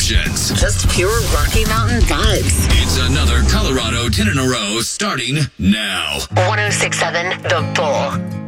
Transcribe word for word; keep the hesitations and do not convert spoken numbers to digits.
options. Just pure Rocky Mountain vibes. It's another Colorado ten in a row starting now. one oh six point seven The Bull.